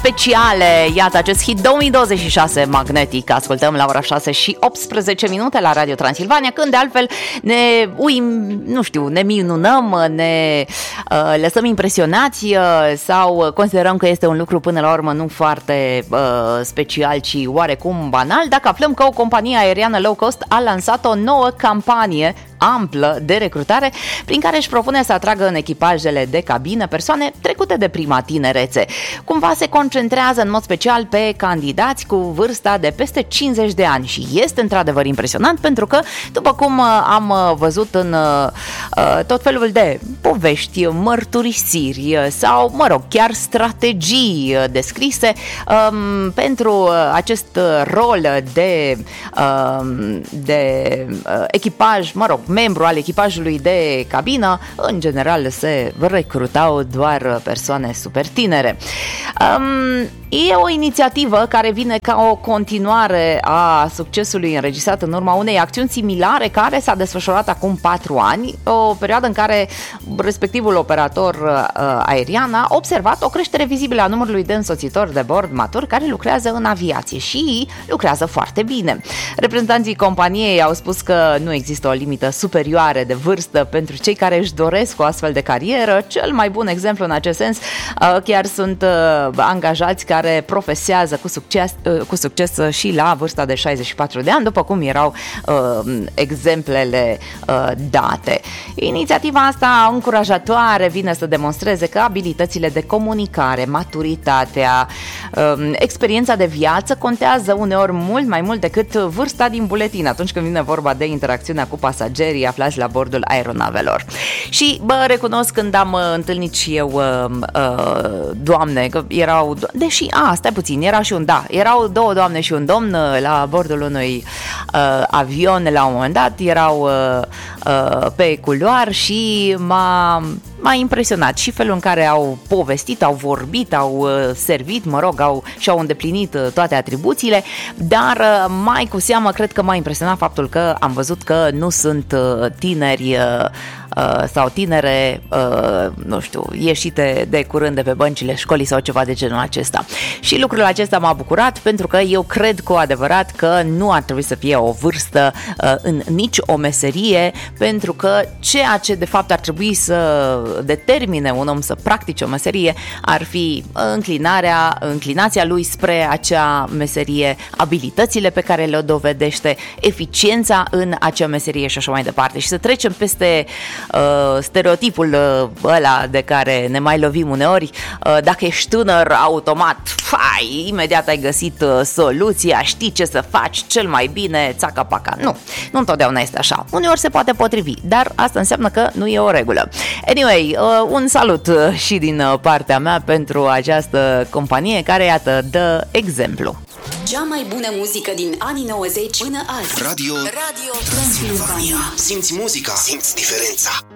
speciale. Iată acest hit 2026 Magnetic. Ascultăm la ora 6 și 18 minute la Radio Transilvania, când de altfel ne ne minunăm, ne lăsăm impresionați sau considerăm că este un lucru până la urmă nu foarte special, ci oarecum banal, dacă aflăm că o companie aeriană low cost a lansat o nouă campanie amplă de recrutare prin care își propune să atragă în echipajele de cabină persoane trecute de prima tinerețe. Cumva se concentrează în mod special pe candidați cu vârsta de peste 50 de ani și este într-adevăr impresionant, pentru că, după cum am văzut în tot felul de povești, mărturisiri sau, chiar strategii descrise pentru acest rol de echipaj, membru al echipajului de cabină, în general se recrutau doar persoane super tinere. E o inițiativă care vine ca o continuare a succesului înregistrat în urma unei acțiuni similare care s-a desfășurat acum 4 ani, o perioadă în care respectivul operator aerian a observat o creștere vizibilă a numărului de însoțitori de bord maturi care lucrează în aviație și lucrează foarte bine. Reprezentanții companiei au spus că nu există o limită superioară de vârstă pentru cei care își doresc o astfel de carieră. Cel mai bun exemplu în acest sens chiar sunt angajați care profesează cu succes și la vârsta de 64 de ani, după cum erau exemplele date. Inițiativa asta încurajatoare vine să demonstreze că abilitățile de comunicare, maturitatea, experiența de viață contează uneori mult mai mult decât vârsta din buletin atunci când vine vorba de interacțiunea cu pasagerii aflați la bordul aeronavelor. Și recunosc, când am întâlnit și eu doamne, că erau, erau 2 doamne și un domn la bordul unui avion la un moment dat, erau pe culoar și m-a impresionat și felul în care au povestit, au vorbit, au servit, și-au îndeplinit toate atribuțiile, dar mai cu seamă cred că m-a impresionat faptul că am văzut că nu sunt tineri sau tinere, ieșite de curând de pe băncile școlii sau ceva de genul acesta. Și lucrul acesta m-a bucurat, pentru că eu cred cu adevărat că nu ar trebui să fie o vârstă în nici o meserie, pentru că ceea ce de fapt ar trebui să determine un om să practice o meserie ar fi înclinația lui spre acea meserie, abilitățile pe care le dovedește, eficiența în acea meserie și așa mai departe. Și să trecem peste stereotipul ăla de care ne mai lovim uneori, dacă ești tânăr, automat, imediat ai găsit soluția, știi ce să faci cel mai bine, țaca-paca. Nu întotdeauna este așa. Uneori se poate potrivi, dar asta înseamnă că nu e o regulă. Anyway, un salut și din partea mea pentru această companie care, iată, dă exemplu. Cea mai bună muzică din anii 90 până azi. Radio Transilvania. Simți muzica, simți diferența.